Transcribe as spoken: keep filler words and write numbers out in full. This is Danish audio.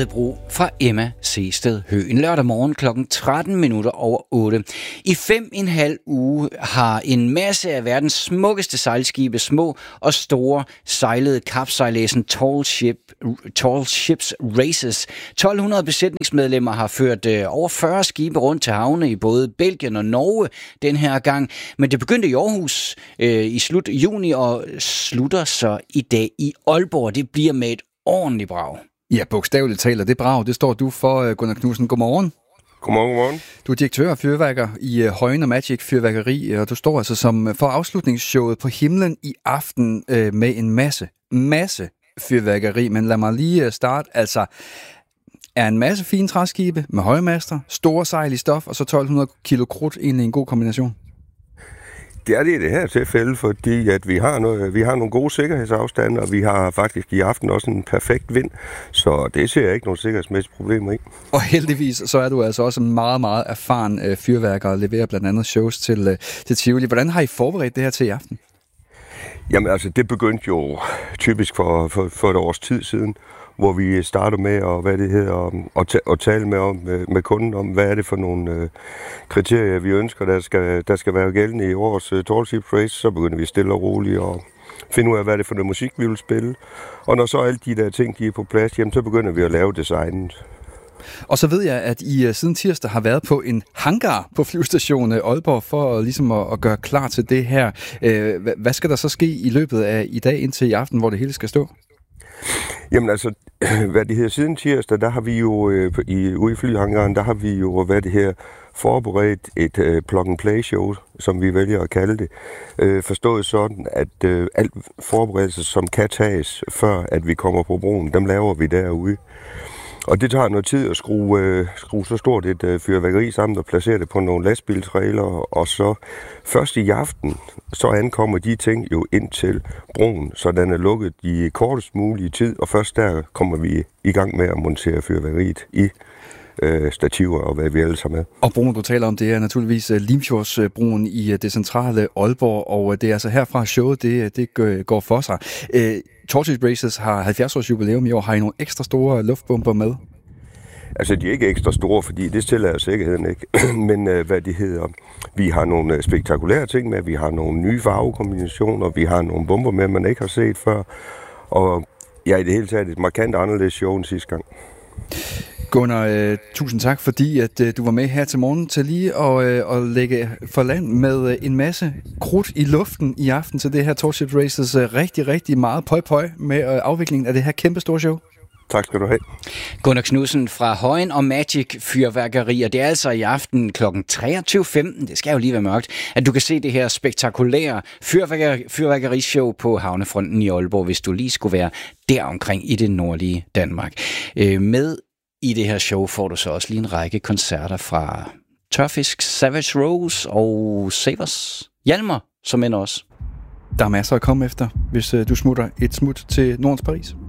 Kædebro fra Emma Seested Høgh. En lørdag morgen klokken tretten minutter over otte. I fem en halv uge har en masse af verdens smukkeste sejlskibe, små og store, sejlede kapsejladsen Tall, Ship, Tall Ships Races. tolv hundrede besætningsmedlemmer har ført øh, over fyrre skibe rundt til havne i både Belgien og Norge den her gang. Men det begyndte i Aarhus øh, i slut juni og slutter så i dag i Aalborg. Det bliver med et ordentligt brag. Ja, bogstaveligt taler det brag. Det står du for, Gunnar Knudsen. Godmorgen. Godmorgen, godmorgen. Du er direktør af fyrværker i Højen og Magic Fyrværkeri, og du står altså som for afslutningsshowet på himlen i aften øh, med en masse, masse fyrværkeri. Men lad mig lige starte. Altså, er en masse fine træskibe med højmaster, store sejl i stof, og så tolv hundrede kilo krudt egentlig en god kombination? Det er det i det her tilfælde, fordi at vi har, noget, vi har nogle gode sikkerhedsafstande, og vi har faktisk i aften også en perfekt vind, så det ser jeg ikke nogen sikkerhedsmæssige problemer i. Og heldigvis så er du altså også en meget, meget erfaren øh, fyrværker og leverer blandt andet shows til, øh, til Tivoli. Hvordan har I forberedt det her til i aften? Jamen altså, det begyndte jo typisk for, for, for et års tid siden, hvor vi starter med at, hvad det hedder, at, at tale med, om, med kunden om, hvad er det for nogle øh, kriterier, vi ønsker, der skal, der skal være gældende i årets uh, Tall Ship Race. Så begynder vi stille og roligt og finde ud af, hvad er det for noget musik, vi vil spille. Og når så alle de der ting, de er på plads, jamen, så begynder vi at lave designet. Og så ved jeg, at I siden tirsdag har været på en hangar på flyvestationen Aalborg for ligesom at, at gøre klar til det her. Hvad skal der så ske i løbet af i dag indtil i aften, hvor det hele skal stå? Jamen altså, hvad det her siden tirsdag, der har vi jo øh, i, ude i flyhangaren, der har vi jo, hvad det her, forberedt et øh, plug-and-play-show, som vi vælger at kalde det. Øh, forstået sådan, at øh, alt forberedelse, som kan tages, før at vi kommer på broen, dem laver vi derude. Og det tager noget tid at skrue, øh, skrue så stort et øh, fyrværkeri sammen og placere det på nogle lastbiltrailer, og så først i aften, så ankommer de ting jo ind til broen, så den er lukket i kortest mulige tid, og først der kommer vi i gang med at montere fyrværkeriet i øh, stativer og hvad vi ellers har med. Og broen, du taler om, det er naturligvis Limfjordsbroen i det centrale Aalborg, og det er altså herfra showet, det, det går for sig. Øh, Tall Ship Races har halvfjerds års jubilæum i år. Har I nogle ekstra store luftbomber med? Altså, de er ikke ekstra store, fordi det tillader sikkerheden ikke. Men øh, hvad det hedder, vi har nogle øh, spektakulære ting med, vi har nogle nye farvekombinationer, vi har nogle bomber med, man ikke har set før. Og ja, i det hele taget et markant anderledes show end sidste gang. Gunnar, øh, tusind tak, fordi at, øh, du var med her til morgen til lige at, øh, at lægge for land med øh, en masse krudt i luften i aften til det her Tall Ship Races. Øh, rigtig, rigtig meget pøj pøj med øh, afviklingen af det her kæmpe store show. Tak skal du have. Gunnar Knudsen fra Højen og Magic Fyrværkeri, og det er altså i aften klokken treogtyve femten, det skal jo lige være mørkt, at du kan se det her spektakulære fyrværkeri, fyrværkerishow på havnefronten i Aalborg, hvis du lige skulle være deromkring i det nordlige Danmark. Øh, med i det her show får du så også lige en række koncerter fra Tørfisk, Savage Rose og Savers. Hjalmar, som end også. Der er masser at komme efter, hvis du smutter et smut til Nordens Paris.